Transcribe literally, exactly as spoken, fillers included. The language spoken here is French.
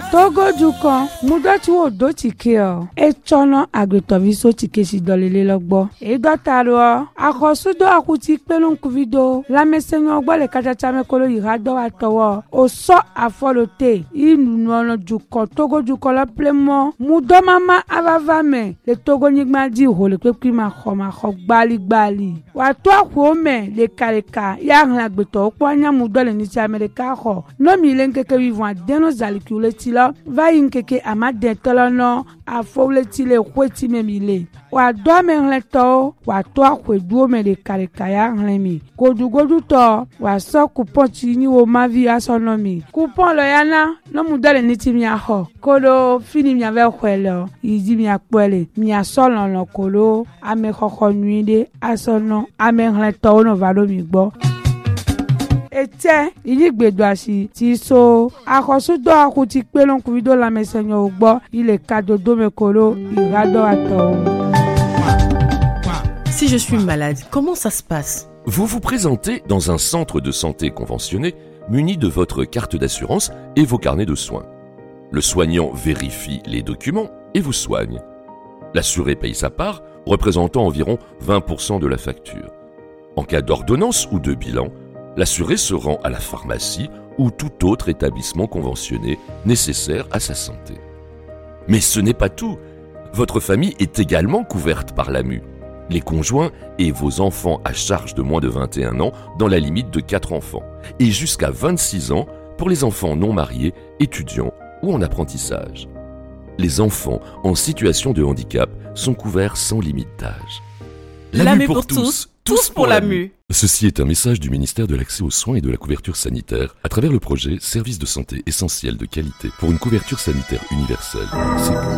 Togo dukan mudoti wo do tike o e chono agretoviso tike si dolele logbo e dotaro akosudo akuti pelun kuvido la mesenyo gbo le kachacha me kolo irado atowo o so afolote inu ono dukan Togo dukan la plemo mudo mama avava me le Togo nigma di ho le pepi ma kho ma kho gbali gbali wa to akwo me le kareka ya hlan agbeto po anya mudo le ni ti America kho no mi len keke vivant deno zalikule ti lo va yin keke amade tolono afole ti le kweti me mi le wa do me hleto wa to akwedu me le kareka ya hlan mi godugodu to wa so coupon ti ni wo ma vi asono mi coupon lo yana no mudo le ni ti mi a ho kolo fini mi ave kwelo idi mi apele mi asolo lo kolo ame khokho nuide asono ame hleto no va do mi gbo ete iligbedo asi ti so akosudo akuti pelon kuvido la mesenyo ogbo ile kadodo mekolo irado ato. Si je suis malade, comment ça se passe? Vous vous présentez dans un centre de santé conventionné muni de votre carte d'assurance et vos carnets de soins. Le soignant vérifie les documents et vous soigne. L'assuré paye sa part, représentant environ vingt pour cent de la facture. En cas d'ordonnance ou de bilan, l'assuré se rend à la pharmacie ou tout autre établissement conventionné nécessaire à sa santé. Mais ce n'est pas tout. Votre famille est également couverte par l'A M U. Les conjoints et vos enfants à charge de moins de vingt et un ans dans la limite de quatre enfants et jusqu'à vingt-six ans pour les enfants non mariés, étudiants ou en apprentissage. Les enfants en situation de handicap sont couverts sans limite d'âge. L'A M U pour tous, tous pour l'A M U. Ceci est un message du ministère de l'Accès aux soins et de la couverture sanitaire à travers le projet Services de santé essentiels de qualité pour une couverture sanitaire universelle. C'est